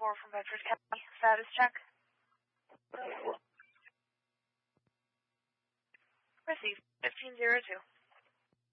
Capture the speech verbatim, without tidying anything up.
four from Bedford County. Status check. Received. fifteen zero two.